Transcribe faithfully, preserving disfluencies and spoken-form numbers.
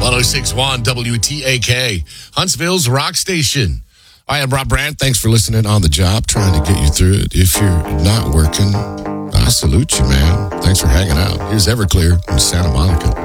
one oh six point one W T A K, Huntsville's rock station. I am Rob Brandt. Thanks for listening on the job, trying to get you through it. If you're not working, I salute you, man. Thanks for hanging out. Here's Everclear in Santa Monica.